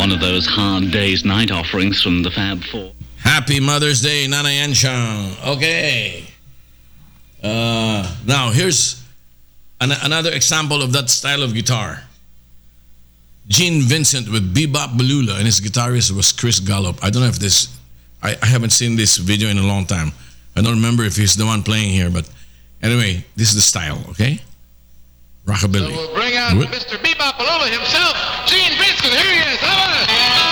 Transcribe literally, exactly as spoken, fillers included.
One of those hard day's night offerings from the Fab Four. Happy Mother's Day, Nanay Enchang. Okay. Uh, now, here's an- another example of that style of guitar. Gene Vincent with Bebop Balula, and his guitarist was Chris Gallup. I don't know if this, I, I haven't seen this video in a long time. I don't remember if he's the one playing here, but anyway, this is the style, okay? Rockabilly. So we'll bring out Mister Bebop Balula himself, Gene Vincent. Here he is. How about it?